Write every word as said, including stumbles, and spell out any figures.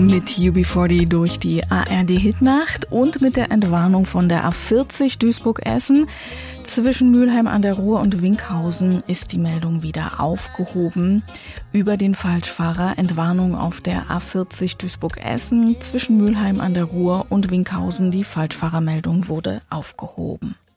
Mit U B vierzig durch die A R D-Hitnacht und mit der Entwarnung von der A vierzig Duisburg-Essen. Zwischen Mülheim an der Ruhr und Winkhausen ist die Meldung wieder aufgehoben. Über den Falschfahrer Entwarnung auf der A vierzig Duisburg-Essen. Zwischen Mülheim an der Ruhr und Winkhausen die Falschfahrermeldung wurde aufgehoben.